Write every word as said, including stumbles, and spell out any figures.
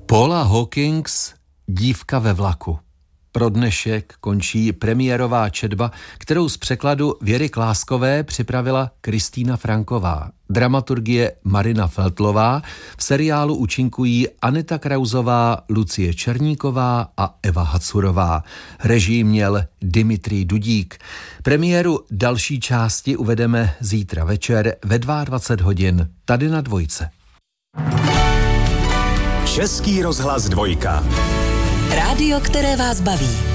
Paula Hawkins, Dívka ve vlaku. Pro dnešek končí premiérová četba, kterou z překladu Věry Kláskové připravila Kristýna Franková. Dramaturgie Marina Feltlová, v seriálu účinkují Aneta Krauzová, Lucie Černíková a Eva Hacurová. Režii měl Dimitrij Dudík. Premiéru další části uvedeme zítra večer ve dvacet dva hodin tady na Dvojce. Český rozhlas Dvojka. Rádio, které vás baví.